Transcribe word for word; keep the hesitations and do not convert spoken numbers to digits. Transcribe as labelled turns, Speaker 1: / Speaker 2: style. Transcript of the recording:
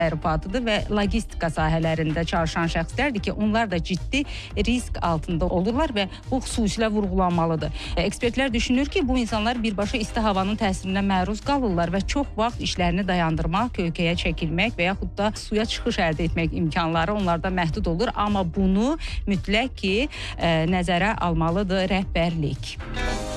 Speaker 1: tərifatıdır və logistika sahələrində çalışan şəxslərdir ki, onlar da ciddi risk altında olurlar və bu xüsusilə vurğulanmalıdır. Ekspertlər düşünür ki, bu insanlar birbaşa isti havanın təsirinə məruz qalırlar və çox vaxt işlərini dayandırmaq, kölgəyə çəkilmək və yaxud da suya çıxış əldə etmək imkanları onlarda məhdud olur. Amma bunu mütləq ki, nəzərə almalıdır rəhbərlik.